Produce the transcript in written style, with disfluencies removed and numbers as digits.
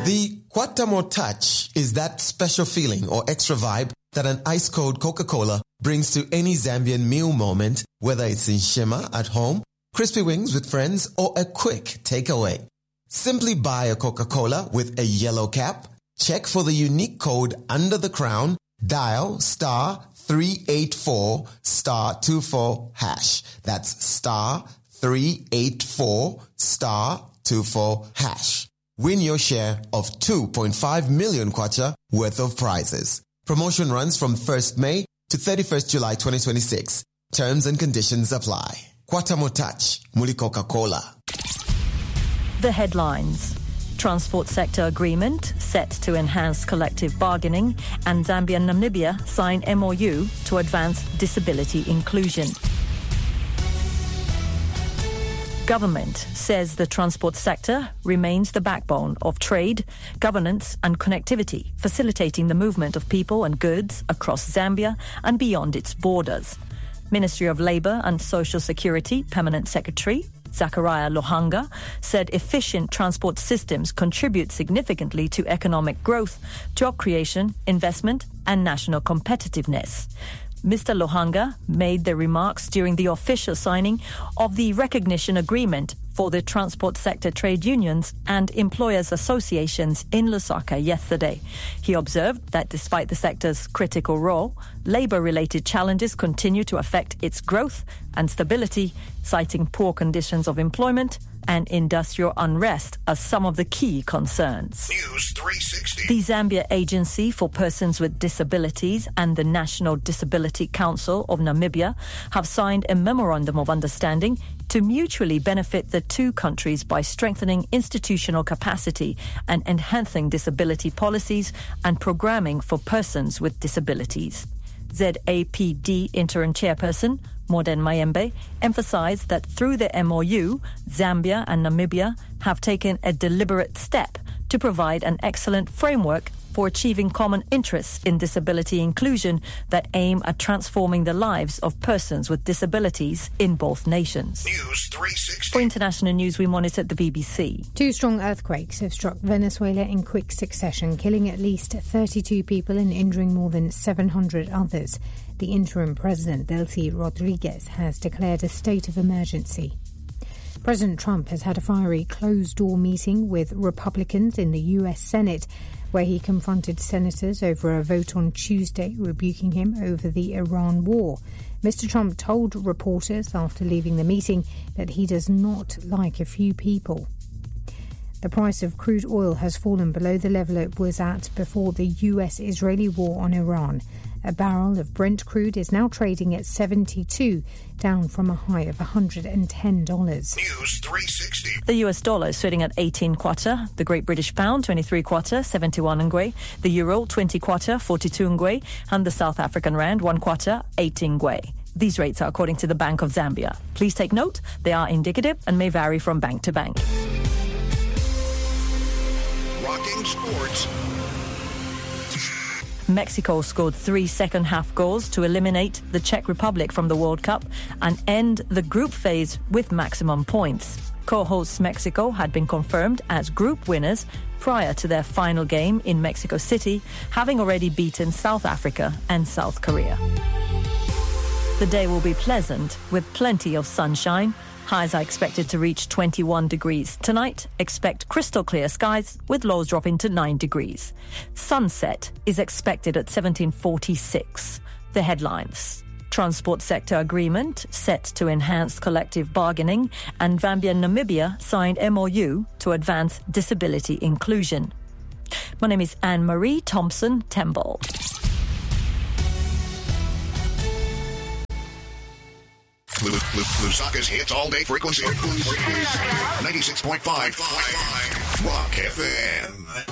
The Kwatamo touch is that special feeling or extra vibe that an ice-cold Coca-Cola brings to any Zambian meal moment, whether it's in Shima at home, crispy wings with friends, or a quick takeaway. Simply buy a Coca-Cola with a yellow cap, check for the unique code under the crown, dial *384*24#. That's *384*24#. Win your share of 2.5 million kwacha worth of prizes. Promotion runs from 1st May to 31st July 2026. Terms and conditions apply. Kwatamo touch, Muli Coca-Cola. The headlines. Transport sector agreement set to enhance collective bargaining, and Zambia and Namibia sign MOU to advance disability inclusion. Government says the transport sector remains the backbone of trade, governance and connectivity, facilitating the movement of people and goods across Zambia and beyond its borders. Ministry of Labour and Social Security Permanent Secretary Zachariah Lohanga said efficient transport systems contribute significantly to economic growth, job creation, investment and national competitiveness. Mr. Lohanga made the remarks during the official signing of the recognition agreement for the transport sector trade unions and employers associations in Lusaka yesterday. He observed that despite the sector's critical role, labour-related challenges continue to affect its growth and stability, citing poor conditions of employment and industrial unrest as some of the key concerns. News 360. The Zambia Agency for Persons with Disabilities and the National Disability Council of Namibia have signed a memorandum of understanding to mutually benefit the two countries by strengthening institutional capacity and enhancing disability policies and programming for persons with disabilities. ZAPD interim chairperson Morden Mayembe emphasized that through the MOU, Zambia and Namibia have taken a deliberate step to provide an excellent framework for achieving common interests in disability inclusion that aim at transforming the lives of persons with disabilities in both nations. News 360. For international news, we monitored the BBC. 2 strong earthquakes have struck Venezuela in quick succession, killing at least 32 people and injuring more than 700 others. The interim president, Delcy Rodriguez, has declared a state of emergency. President Trump has had a fiery closed-door meeting with Republicans in the U.S. Senate, where he confronted senators over a vote on Tuesday rebuking him over the Iran war. Mr. Trump told reporters after leaving the meeting that he does not like a few people. The price of crude oil has fallen below the level it was at before the US-Israeli war on Iran. A barrel of Brent crude is now trading at $72, down from a high of $110. News 360. The US dollar is trading at 18 kwacha, the Great British Pound 23 kwacha, 71 ngwe, the Euro 20 kwacha, 42 ngwe, and the South African Rand 1 kwacha, 18 ngwe. These rates are according to the Bank of Zambia. Please take note, they are indicative and may vary from bank to bank. Rocking sports. Mexico scored 3 second-half goals to eliminate the Czech Republic from the World Cup and end the group phase with maximum points. Co-hosts Mexico had been confirmed as group winners prior to their final game in Mexico City, having already beaten South Africa and South Korea. The day will be pleasant with plenty of sunshine. Highs are expected to reach 21 degrees. Tonight, expect crystal clear skies with lows dropping to 9 degrees. Sunset is expected at 17:46. The headlines. Transport sector agreement set to enhance collective bargaining, and Zambia and Namibia signed MOU to advance disability inclusion. My name is Anne-Marie Thompson Temple. Lusaka's hits all day frequency. 96.5 Rock FM.